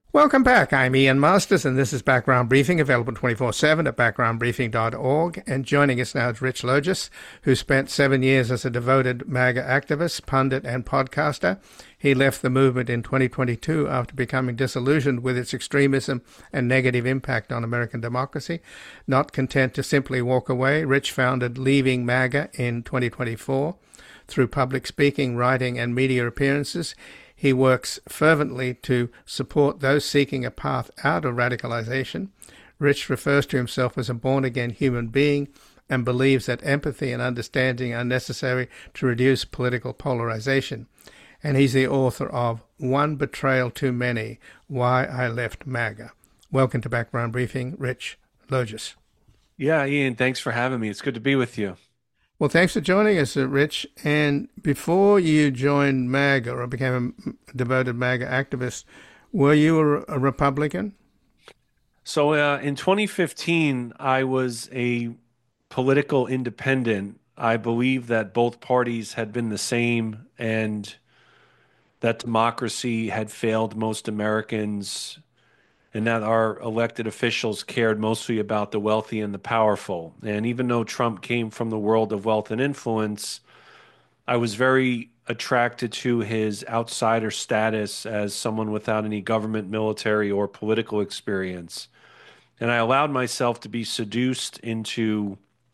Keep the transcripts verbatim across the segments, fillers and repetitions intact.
Welcome back. I'm Ian Masters, and this is Background Briefing, available twenty-four seven at background briefing dot org. And joining us now is Rich Logis, who spent seven years as a devoted MAGA activist, pundit, and podcaster. He left the movement in twenty twenty-two after becoming disillusioned with its extremism and negative impact on American democracy. Not content to simply walk away, Rich founded Leaving MAGA in twenty twenty-four. Through public speaking, writing, and media appearances, he works fervently to support those seeking a path out of radicalization. Rich refers to himself as a born-again human being and believes that empathy and understanding are necessary to reduce political polarization. And he's the author of One Betrayal Too Many, Why I Left MAGA. Welcome to Background Briefing, Rich Logis. Yeah, Ian, thanks for having me. It's good to be with you. Well, thanks for joining us, uh, Rich. And before you joined MAGA or became a devoted MAGA activist, were you a, a Republican? So uh, in twenty fifteen, I was a political independent. I believe that both parties had been the same and that democracy had failed most Americans and that our elected officials cared mostly about the wealthy and the powerful. And even though Trump came from the world of wealth and influence, I was very attracted to his outsider status as someone without any government, military, or political experience. And I allowed myself to be seduced into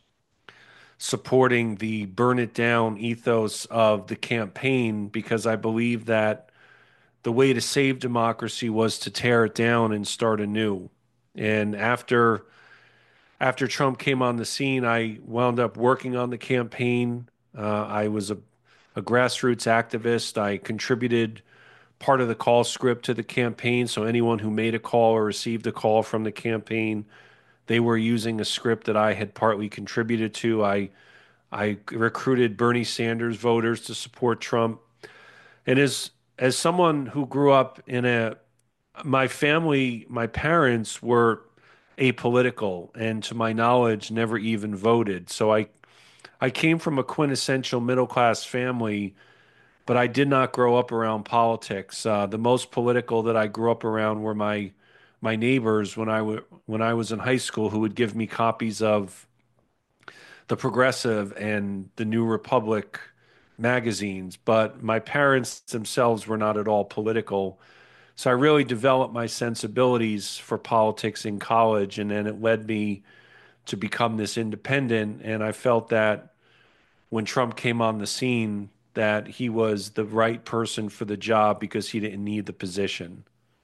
supporting the burn it down ethos of the campaign because I believe that the way to save democracy was to tear it down and start anew. And after after Trump came on the scene, I wound up working on the campaign. Uh, I was a, a grassroots activist. I contributed part of the call script to the campaign. So anyone who made a call or received a call from the campaign, they were using a script that I had partly contributed to. I I recruited Bernie Sanders voters to support Trump. And as as someone who grew up in a my family, my parents were apolitical and to my knowledge never even voted. So I I came from a quintessential middle class family, but I did not grow up around politics. Uh, the most political that I grew up around were my my neighbors when I w when I was in high school who would give me copies of the Progressive and the New Republic magazines, but my parents themselves were not at all political. So I really developed my sensibilities for politics in college, and then it led me to become this independent. And I felt that when Trump came on the scene, that he was the right person for the job because he didn't need the position.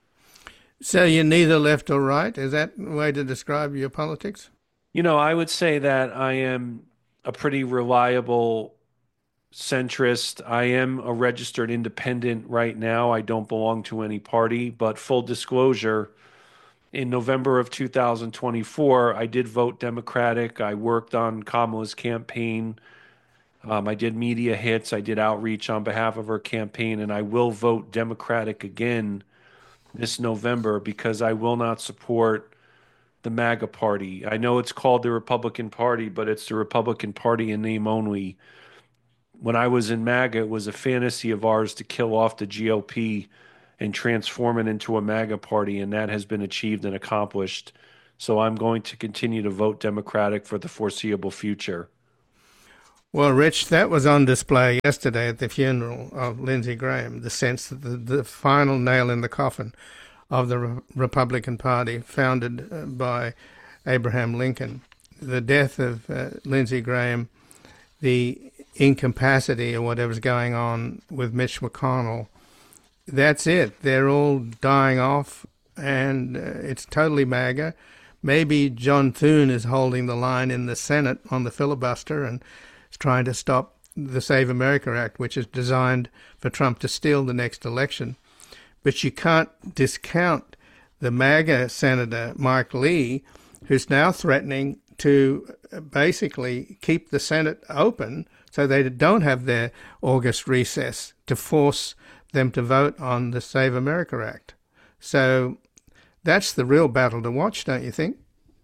So you're neither left or right? Is that a way to describe your politics? You know, I would say that I am a pretty reliable centrist. I am a registered independent right now. I don't belong to any party, but full disclosure, in November of two thousand twenty-four, I did vote Democratic. I worked on Kamala's campaign. Um, I did media hits. I did outreach on behalf of her campaign, and I will vote Democratic again this November because I will not support the MAGA party. I know it's called the Republican Party, but it's the Republican Party in name only. When I was in MAGA, it was a fantasy of ours to kill off the G O P and transform it into a MAGA party, and that has been achieved and accomplished. So I'm going to continue to vote Democratic for the foreseeable future. Well, Rich, that was on display yesterday at the funeral of Lindsey Graham, the sense that the, the final nail in the coffin of the Re- Republican Party, founded uh, by Abraham Lincoln. The death of uh, Lindsey Graham, the incapacity or whatever's going on with Mitch McConnell, that's it. They're all dying off, and uh, it's totally MAGA. Maybe John Thune is holding the line in the Senate on the filibuster and is trying to stop the Save America Act, which is designed for Trump to steal the next election. But you can't discount the MAGA Senator Mike Lee, who's now threatening to basically keep the Senate open so they don't have their August recess to force them to vote on the Save America Act. So that's the real battle to watch, don't you think?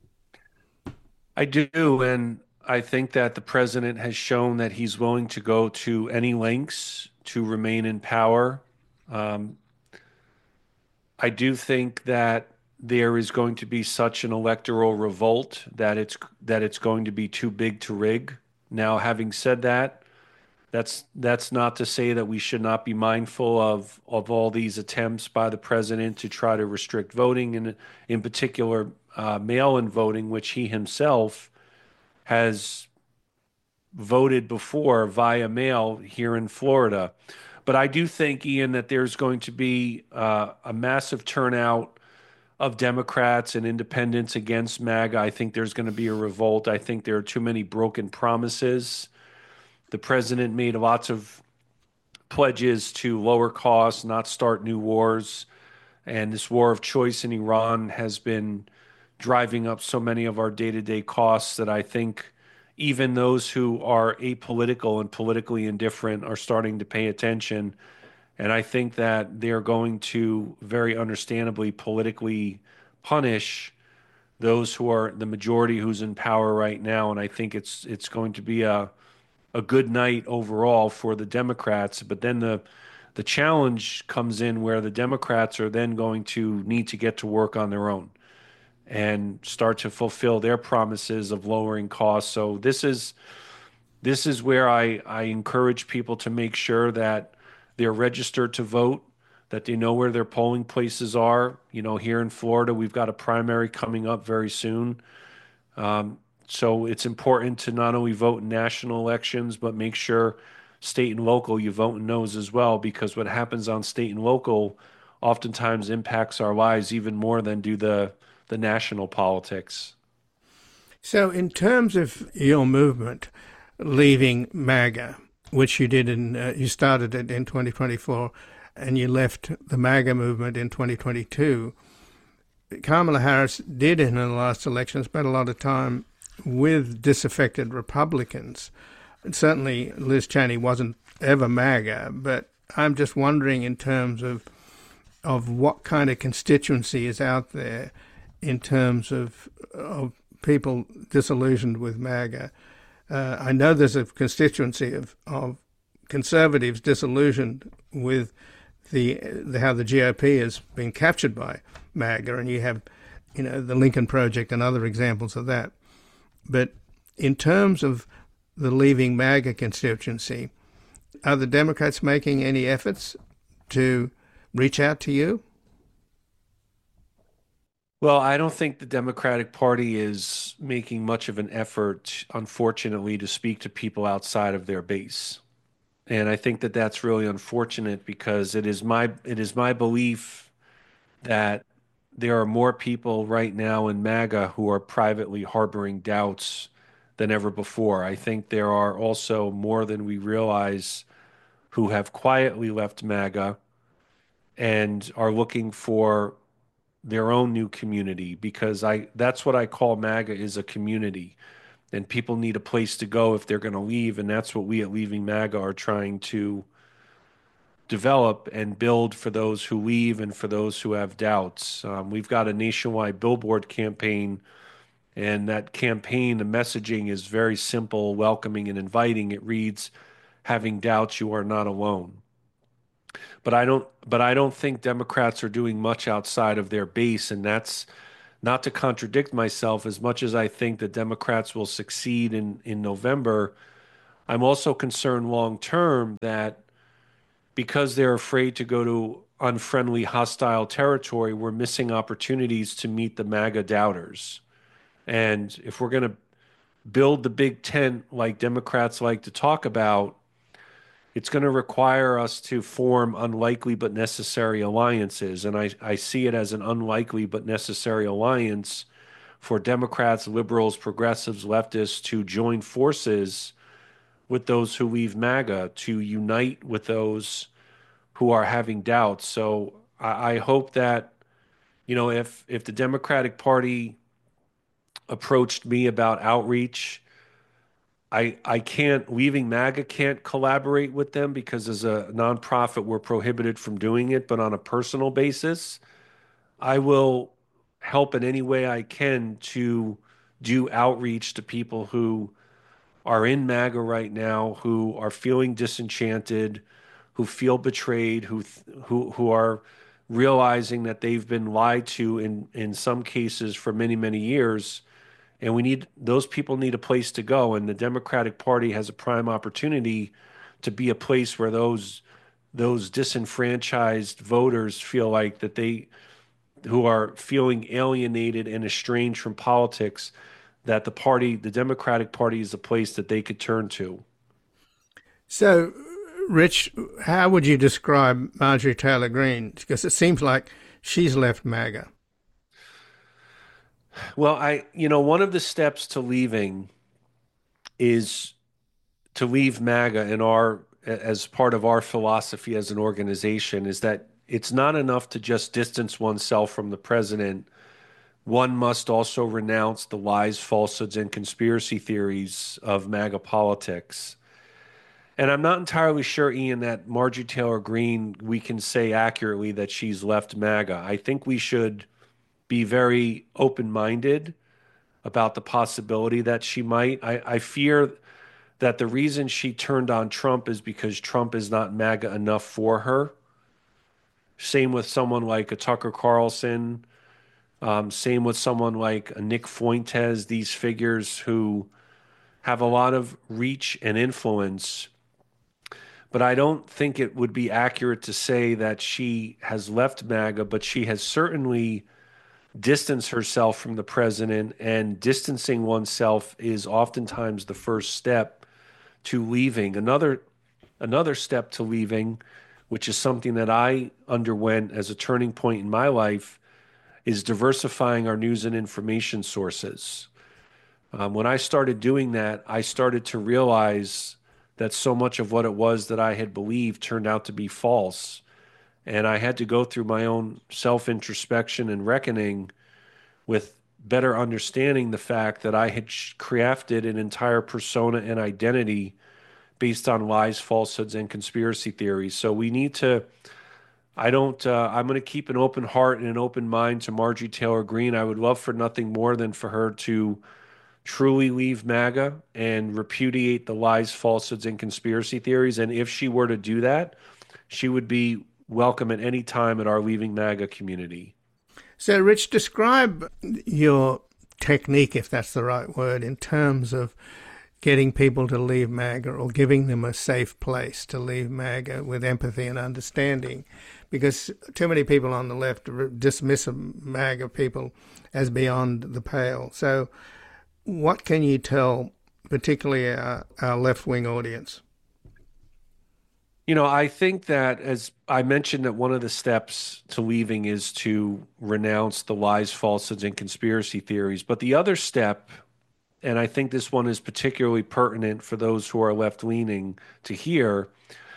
I do, and I think that the president has shown that he's willing to go to any lengths to remain in power. Um, I do think that there is going to be such an electoral revolt that it's that it's going to be too big to rig. Now, having said that, that's that's not to say that we should not be mindful of of all these attempts by the president to try to restrict voting, and in particular uh, mail-in voting, which he himself has voted before via mail here in Florida. But I do think, Ian, that there's going to be uh, a massive turnout of Democrats and independents against MAGA. I think there's going to be a revolt. I think there are too many broken promises. The president made lots of pledges to lower costs, not start new wars. And this war of choice in Iran has been driving up so many of our day-to-day costs that I think even those who are apolitical and politically indifferent are starting to pay attention. And I think that they're going to very understandably politically punish those who are the majority who's in power right now. And I think it's it's going to be a a good night overall for the Democrats. But then the the challenge comes in where the Democrats are then going to need to get to work on their own and start to fulfill their promises of lowering costs. So this is this is where I, I encourage people to make sure that they're registered to vote, that they know where their polling places are. You know, here in Florida, we've got a primary coming up very soon. Um, so it's important to not only vote in national elections, but make sure state and local you vote in those as well, because what happens on state and local oftentimes impacts our lives even more than do the the national politics. So, in terms of your movement leaving MAGA, which you did in, uh, you started it in twenty twenty-four and you left the MAGA movement in twenty twenty-two, Kamala Harris did in the last election spend a lot of time with disaffected Republicans. And certainly Liz Cheney wasn't ever MAGA, but I'm just wondering in terms of of what kind of constituency is out there in terms of of people disillusioned with MAGA. Uh, I know there's a constituency of, of conservatives disillusioned with the, the how the G O P has been captured by MAGA, and you have, you know, the Lincoln Project and other examples of that. But in terms of the leaving MAGA constituency, are the Democrats making any efforts to reach out to you? Well, I don't think the Democratic Party is making much of an effort, unfortunately, to speak to people outside of their base. And I think that that's really unfortunate because it is my it is my belief that there are more people right now in MAGA who are privately harboring doubts than ever before. I think there are also more than we realize who have quietly left MAGA and are looking for their own new community, because I that's what I call MAGA, is a community, and people need a place to go if they're going to leave, and that's what we at Leaving MAGA are trying to develop and build for those who leave and for those who have doubts. Um, we've got a nationwide billboard campaign, and that campaign, the messaging is very simple, welcoming, and inviting. It reads, "Having doubts, you are not alone." But I don't but I don't think Democrats are doing much outside of their base, and that's not to contradict myself. As much as I think that Democrats will succeed in in November, I'm also concerned long term that because they're afraid to go to unfriendly, hostile territory, we're missing opportunities to meet the MAGA doubters. And if we're going to build the big tent like Democrats like to talk about, it's going to require us to form unlikely but necessary alliances. And I, I see it as an unlikely but necessary alliance for Democrats, liberals, progressives, leftists to join forces with those who leave MAGA, to unite with those who are having doubts. So I, I hope that, you know, if if the Democratic Party approached me about outreach, I I can't Leaving MAGA can't collaborate with them because as a nonprofit we're prohibited from doing it. But on a personal basis, I will help in any way I can to do outreach to people who are in MAGA right now, who are feeling disenchanted, who feel betrayed, who who who are realizing that they've been lied to in in some cases for many, many years. And we need those people need a place to go. And the Democratic Party has a prime opportunity to be a place where those those disenfranchised voters feel like that they who are feeling alienated and estranged from politics, that the party, the Democratic Party, is a place that they could turn to. So, Rich, how would you describe Marjorie Taylor Greene? Because it seems like she's left MAGA. Well, I, you know, one of the steps to leaving is to leave MAGA in our, as part of our philosophy as an organization, is that it's not enough to just distance oneself from the president. One must also renounce the lies, falsehoods, and conspiracy theories of MAGA politics. And I'm not entirely sure, Ian, that Marjorie Taylor Greene, we can say accurately that she's left MAGA. I think we should be very open-minded about the possibility that she might. I, I fear that the reason she turned on Trump is because Trump is not MAGA enough for her. Same with someone like a Tucker Carlson. Um, same with someone like a Nick Fuentes, these figures who have a lot of reach and influence. But I don't think it would be accurate to say that she has left MAGA, but she has certainly distanced herself from the president, and distancing oneself is oftentimes the first step to leaving. Another another step to leaving, which is something that I underwent as a turning point in my life, is diversifying our news and information sources. Um, when I started doing that, I started to realize that so much of what it was that I had believed turned out to be false. And I had to go through my own self-introspection and reckoning with better understanding the fact that I had crafted an entire persona and identity based on lies, falsehoods, and conspiracy theories. So we need to, I don't, uh, I'm going to keep an open heart and an open mind to Marjorie Taylor Greene. I would love for nothing more than for her to truly leave MAGA and repudiate the lies, falsehoods, and conspiracy theories. And if she were to do that, she would be welcome at any time at our Leaving MAGA community. So, Rich, describe your technique, if that's the right word, in terms of getting people to leave MAGA or giving them a safe place to leave MAGA with empathy and understanding. Because too many people on the left dismiss MAGA people as beyond the pale. So what can you tell, particularly our, our left-wing audience? You know, I think that, as I mentioned, that one of the steps to leaving is to renounce the lies, falsehoods, and conspiracy theories. But the other step, and I think this one is particularly pertinent for those who are left-leaning to hear,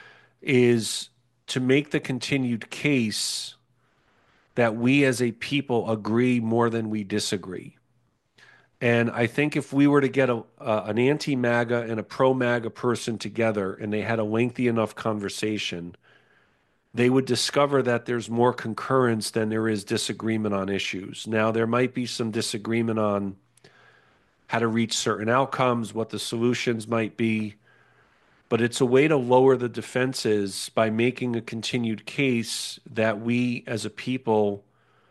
is to make the continued case that we as a people agree more than we disagree. And I think if we were to get a, uh, an anti-MAGA and a pro-MAGA person together and they had a lengthy enough conversation, they would discover that there's more concurrence than there is disagreement on issues. Now, there might be some disagreement on how to reach certain outcomes, what the solutions might be, but it's a way to lower the defenses by making a continued case that we as a people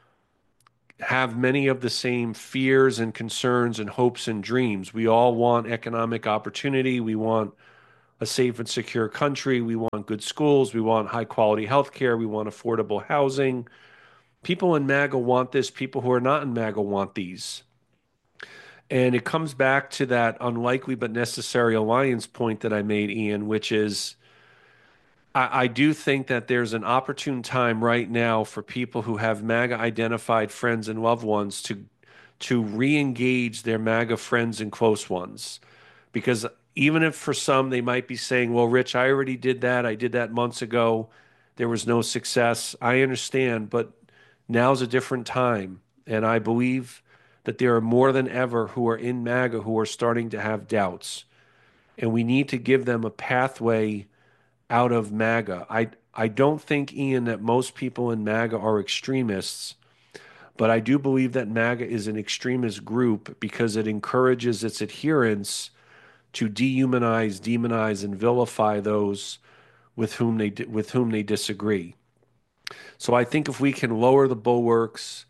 have many of the same fears and concerns and hopes and dreams. We all want economic opportunity. We want a safe and secure country. We want good schools. We want high quality healthcare. We want affordable housing. People in MAGA want this. People who are not in MAGA want these. And it comes back to that unlikely but necessary alliance point that I made, Ian, which is I, I do think that there's an opportune time right now for people who have MAGA identified friends and loved ones to to re-engage their MAGA friends and close ones. Because even if for some they might be saying, well, Rich, I already did that. I did that months ago. There was no success. I understand, but now's a different time. And I believe that there are more than ever who are in MAGA who are starting to have doubts. And we need to give them a pathway out of MAGA. I, I don't think, Ian, that most people in MAGA are extremists, but I do believe that MAGA is an extremist group because it encourages its adherents to dehumanize, demonize, and vilify those with whom they with whom they disagree. So I think if we can lower the bulwarks